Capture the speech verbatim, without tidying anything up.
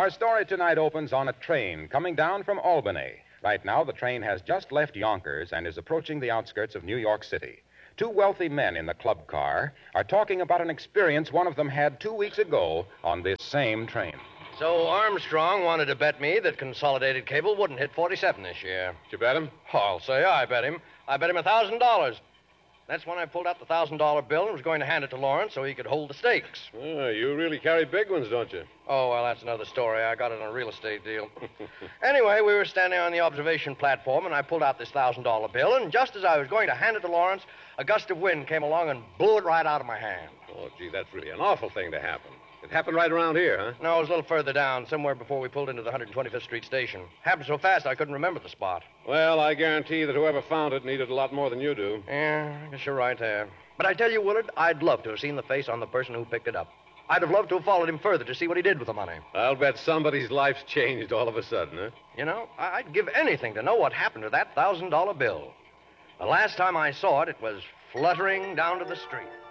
Our story tonight opens on a train coming down from Albany. Right now, the train has just left Yonkers and is approaching the outskirts of New York City. Two wealthy men in the club car are talking about an experience one of them had two weeks ago on this same train. So Armstrong wanted to bet me that Consolidated Cable wouldn't hit forty-seven this year. Did you bet him? Oh, I'll say I bet him. I bet him a thousand dollars. That's when I pulled out the thousand dollar bill and was going to hand it to Lawrence so he could hold the stakes. Oh, you really carry big ones, don't you? Oh, well, that's another story. I got it on a real estate deal. Anyway, we were standing on the observation platform, and I pulled out this thousand dollar bill, and just as I was going to hand it to Lawrence, a gust of wind came along and blew it right out of my hand. Oh, gee, that's really an awful thing to happen. It happened right around here, huh? No, it was a little further down, somewhere before we pulled into the one hundred twenty-fifth Street station. Happened so fast I couldn't remember the spot. Well, I guarantee that whoever found it needed a lot more than you do. Yeah, I guess you're right there. But I tell you, Willard, I'd love to have seen the face on the person who picked it up. I'd have loved to have followed him further to see what he did with the money. I'll bet somebody's life's changed all of a sudden, huh? You know, I- I'd give anything to know what happened to that thousand dollar bill. The last time I saw it, it was fluttering down to the street.